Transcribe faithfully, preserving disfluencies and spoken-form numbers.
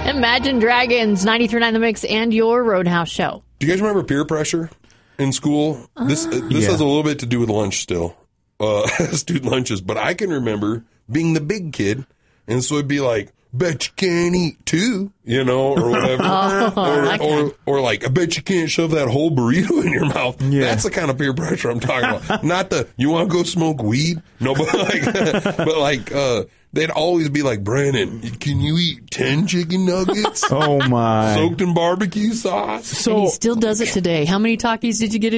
Imagine Dragons, ninety-three point nine The Mix, and your Roadhouse show. Do you guys remember peer pressure in school? Uh, this uh, this yeah. has a little bit to do with lunch still, uh, student lunches. But I can remember being the big kid, and so it'd be like, bet you can't eat two, you know, or whatever. oh, or, or, or like, I bet you can't shove that whole burrito in your mouth. Yeah. That's the kind of peer pressure I'm talking about. Not the, you want to go smoke weed? No, but like, but like, uh, they'd always be like, Brandon, can you eat ten chicken nuggets? Oh, my. Soaked in barbecue sauce? So, and he still does it today. How many Takis did you get